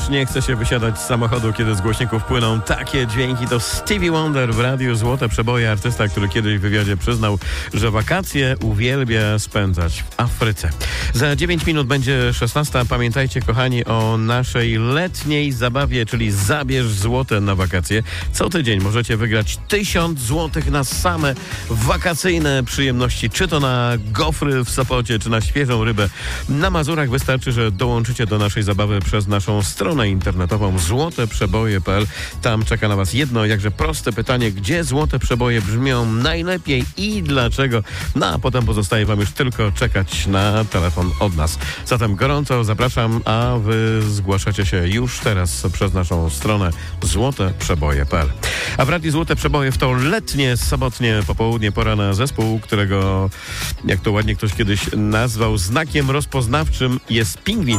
aż nie chce się wysiadać z samochodu, kiedy z głośników płyną takie dźwięki. To Stevie Wonder w radiu Złote Przeboje, artysta, który kiedyś w wywiadzie przyznał, że wakacje uwielbia spędzać w Afryce. Za 9 minut będzie 16. Pamiętajcie, kochani, o naszej letniej zabawie, czyli Zabierz złote na wakacje. Co tydzień możecie wygrać 1000 złotych na same wakacyjne przyjemności, czy to na gofry w Sopocie, czy na świeżą rybę na Mazurach. Wystarczy, że dołączycie do naszej zabawy przez naszą stronę internetową złoteprzeboje.pl. Tam czeka na was jedno, jakże proste pytanie, gdzie złote przeboje brzmią najlepiej i dlaczego. No a potem pozostaje wam już tylko czekać na telefon od nas. Zatem gorąco zapraszam, a wy zgłaszacie się już teraz przez naszą stronę złoteprzeboje.pl. A w Radiu Złote Przeboje w to letnie, sobotnie popołudnie pora na zespół, którego, jak to ładnie ktoś kiedyś nazwał, znakiem rozpoznawczym jest pingwin.